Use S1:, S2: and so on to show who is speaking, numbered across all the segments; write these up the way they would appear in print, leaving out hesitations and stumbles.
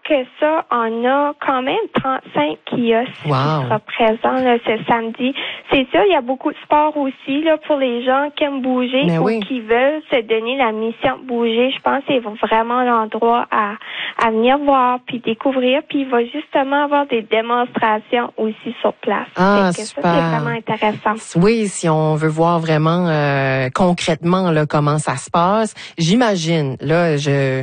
S1: ça, on a quand même 35 kiosques qui seront présents là, ce samedi. C'est ça, il y a beaucoup de sport aussi là pour les gens qui aiment bouger ou qui veulent se donner la mission de bouger. Je pense que c'est vraiment l'endroit à venir voir puis découvrir. Puis il va justement avoir des démonstrations aussi sur place.
S2: Ah,
S1: super. Ça, c'est vraiment intéressant.
S2: Oui, si on veut voir vraiment concrètement là comment ça se passe, j'imagine. Là,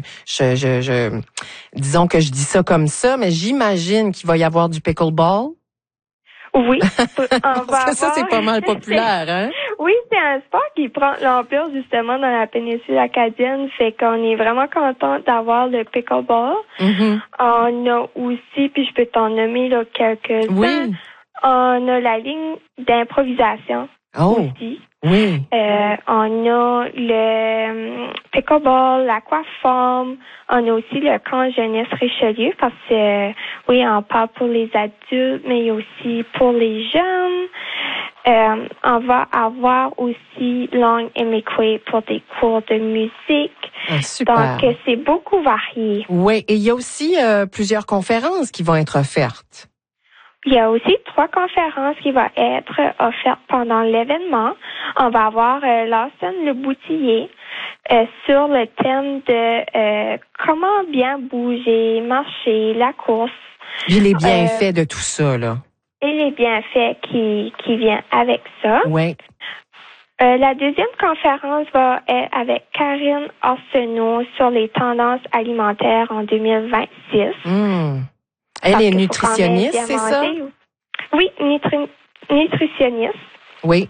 S2: disons que je dis ça comme ça, mais j'imagine qu'il va y avoir du pickleball.
S1: Oui,
S2: parce que ça, c'est pas mal populaire, hein?
S1: Oui, c'est un sport qui prend l'ampleur justement dans la péninsule acadienne, fait qu'on est vraiment content d'avoir le pickleball.
S2: Mm-hmm.
S1: On a aussi, puis je peux t'en nommer là, quelques-uns.
S2: Oui.
S1: On a la ligne d'improvisation aussi.
S2: Oui.
S1: On a le pickleball, l'aquaforme. On a aussi le camp jeunesse Richelieu parce que, oui, on parle pour les adultes, mais il y a aussi pour les jeunes. On va avoir aussi Long et McQuaid pour des cours de musique.
S2: Ah, super.
S1: Donc, c'est beaucoup varié.
S2: Oui, et il y a aussi plusieurs conférences qui vont être offertes.
S1: Il y a aussi 3 conférences qui vont être offertes pendant l'événement. On va avoir Lawson Le Boutillier sur le thème de comment bien bouger, marcher, la course.
S2: Et les bienfaits de tout ça, là.
S1: Et les bienfaits qui viennent avec ça.
S2: Oui.
S1: La deuxième conférence va être avec Karine Arsenault sur les tendances alimentaires en 2026.
S2: Elle est nutritionniste, c'est ça?
S1: Oui, nutritionniste.
S2: Oui.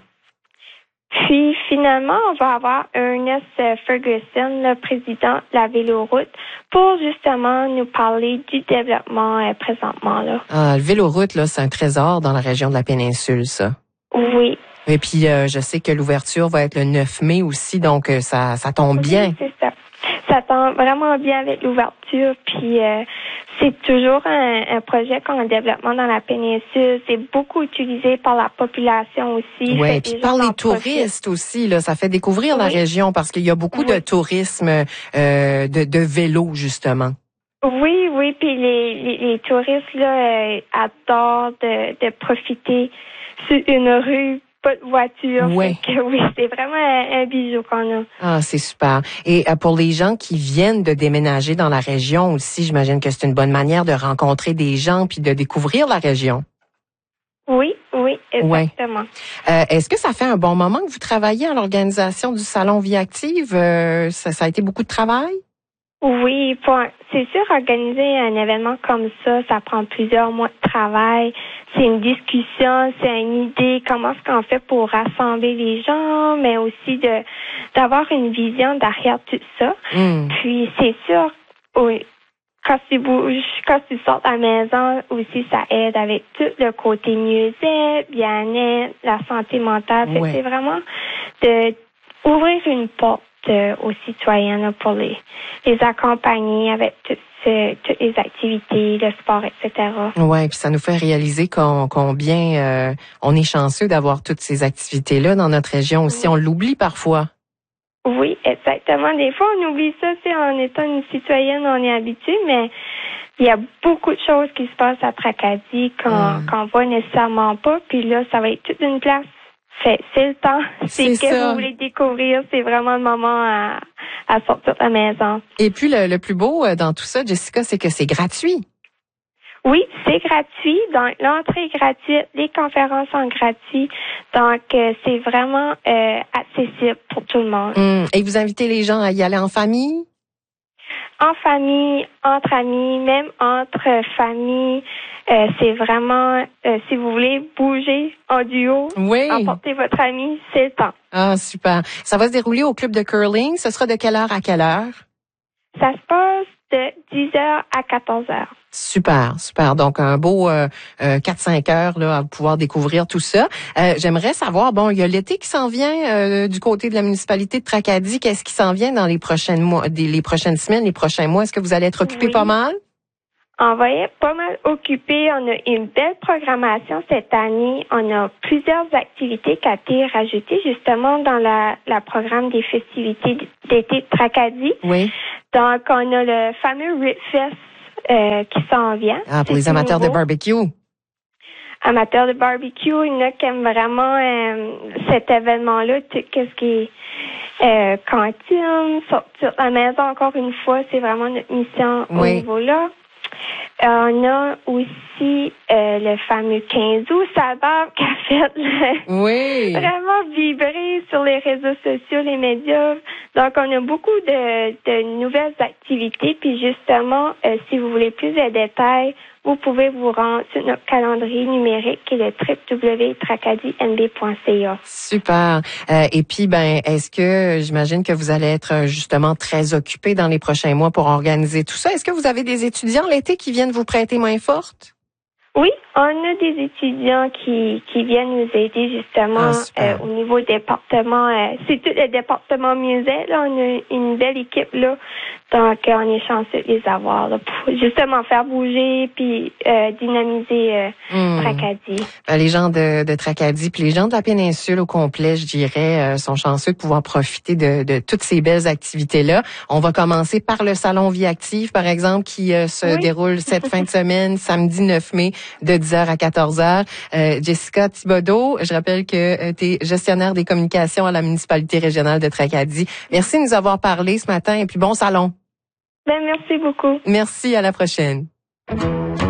S1: Puis, finalement, on va avoir Ernest Ferguson, le président de la Véloroute, pour justement nous parler du développement présentement, là.
S2: Ah, le Véloroute, là, c'est un trésor dans la région de la péninsule, ça.
S1: Oui.
S2: Et puis, je sais que l'ouverture va être le 9 mai aussi, donc ça tombe bien.
S1: Oui, c'est ça. Ça tombe vraiment bien avec l'ouverture, puis c'est toujours un projet qu'on a en développement dans la péninsule. C'est beaucoup utilisé par la population aussi.
S2: Oui, puis par les touristes aussi, là, ça fait découvrir la région parce qu'il y a beaucoup de tourisme de vélo, justement.
S1: Oui, puis les touristes là adorent de profiter sur une rue. Pas de voiture.
S2: Oui.
S1: C'est vraiment un bijou qu'on a.
S2: Ah, c'est super. Et pour les gens qui viennent de déménager dans la région aussi, j'imagine que c'est une bonne manière de rencontrer des gens puis de découvrir la région.
S1: Oui, exactement.
S2: Ouais. Est-ce que ça fait un bon moment que vous travaillez à l'organisation du Salon Vie Active? Ça a été beaucoup de travail?
S1: Oui, c'est sûr, organiser un événement comme ça prend plusieurs mois de travail. C'est une discussion, c'est une idée, comment est-ce qu'on fait pour rassembler les gens, mais aussi d'avoir une vision derrière tout ça. Puis c'est sûr, oui, quand tu sors de la maison aussi, ça aide avec tout le côté mieux-être, bien-être, la santé mentale. C'est vraiment d'ouvrir une porte aux citoyens là, pour les accompagner avec toutes les activités, le sport, etc.
S2: Oui, puis ça nous fait réaliser combien on est chanceux d'avoir toutes ces activités-là dans notre région aussi. On l'oublie parfois.
S1: Oui, exactement. Des fois, on oublie ça, en étant une citoyenne, on est habitué, mais il y a beaucoup de choses qui se passent à Tracadie qu'on voit nécessairement pas, puis là, ça va être toute une place. C'est le temps. C'est que vous voulez découvrir. C'est vraiment le moment à sortir de la maison.
S2: Et puis, le plus beau dans tout ça, Jessica, c'est que c'est gratuit.
S1: Oui, c'est gratuit. Donc, l'entrée est gratuite. Les conférences sont gratuites. Donc, c'est vraiment accessible pour tout le monde.
S2: Et vous invitez les gens à y aller en famille?
S1: En famille, entre amis, même entre familles. C'est vraiment, si vous voulez bouger en duo, emporter votre ami, c'est le temps.
S2: Ah, super. Ça va se dérouler au club de curling. Ce sera de quelle heure à quelle heure?
S1: Ça se passe de 10h à 14h.
S2: Super. Donc, un beau 4-5 heures là, à pouvoir découvrir tout ça. J'aimerais savoir, il y a l'été qui s'en vient du côté de la municipalité de Tracadie. Qu'est-ce qui s'en vient dans les prochaines semaines, les prochains mois? Est-ce que vous allez être occupé pas mal?
S1: On va être pas mal occupé. On a une belle programmation cette année. On a plusieurs activités qui ont été rajoutées justement dans la programme des festivités d'été de Tracadie.
S2: Oui.
S1: Donc, on a le fameux Rit Fest qui s'en vient.
S2: Ah, pour les amateurs de barbecue.
S1: Amateurs de barbecue, il y en a qui aiment vraiment cet événement-là, qu'est-ce qui est cantine, sortir de la maison, encore une fois, c'est vraiment notre mission au niveau-là. On a aussi le fameux 15 août, Sabab, qui a fait vraiment vibrer sur les réseaux sociaux, les médias. Donc, on a beaucoup de nouvelles activités. Puis justement, si vous voulez plus de détails, vous pouvez vous rendre sur notre calendrier numérique qui est le www.tracadinb.ca.
S2: Super. Et puis, est-ce que j'imagine que vous allez être justement très occupé dans les prochains mois pour organiser tout ça? Est-ce que vous avez des étudiants l'été qui viennent vous prêter main forte?
S1: Oui, on a des étudiants qui viennent nous aider justement au niveau département. C'est tout le département musée. Là, on a une belle équipe là. Donc, on est chanceux de les avoir là, pour justement faire bouger puis dynamiser Tracadie.
S2: Les gens de Tracadie puis les gens de la péninsule au complet, je dirais, sont chanceux de pouvoir profiter de toutes ces belles activités-là. On va commencer par le Salon Vie Active, par exemple, qui se déroule cette fin de semaine, samedi 9 mai, de 10h à 14h. Jessica Thibodeau, je rappelle que tu es gestionnaire des communications à la municipalité régionale de Tracadie. Merci de nous avoir parlé ce matin et puis bon salon.
S1: Merci beaucoup.
S2: Merci, à la prochaine.